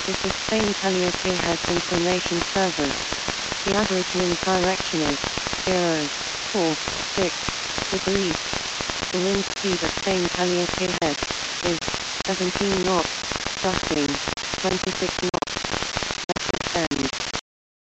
This is Spain Calliope Heads Information Service. The average wind direction is 0.46 degrees. The wind speed at Spain Calliope Head is 17 knots, gusting 26 knots.